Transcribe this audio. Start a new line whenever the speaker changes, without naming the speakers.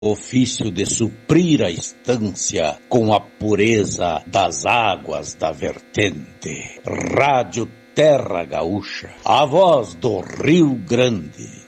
ofício de suprir a estância com a pureza das águas da vertente. Rádio Terra Gaúcha, a voz do Rio Grande.